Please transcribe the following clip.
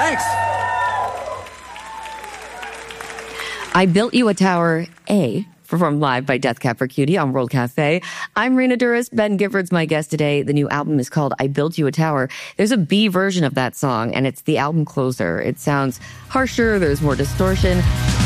Thanks. I Built You a Tower A, performed live by Death Cab for Cutie on World Cafe. I'm Rena Duras. Ben Gifford's my guest today. The new album is called I Built You a Tower. There's a B version of that song, and it's the album closer. It sounds harsher. There's more distortion.